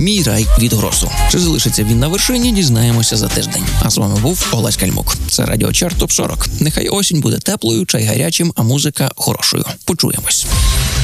«Мій рай» від Гросу. Чи залишиться він на вершині, дізнаємося за тиждень. А з вами був Олесь Кальмук. Це Радіо Чарт ТОП 40. Нехай осінь буде теплою, чай гарячим, а музика хорошою. Почуємось.